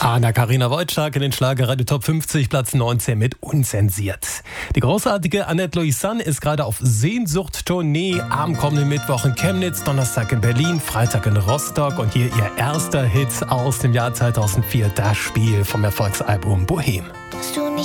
Anna-Karina Wojcik in den Schlagerradio Top 50, Platz 19 mit Unzensiert. Die großartige Annette Louisanne ist gerade auf Sehnsucht-Tournee. Am kommenden Mittwoch in Chemnitz, Donnerstag in Berlin, Freitag in Rostock und hier ihr erster Hit aus dem Jahr 2004, das Spiel vom Erfolgsalbum Bohem. Dass du nicht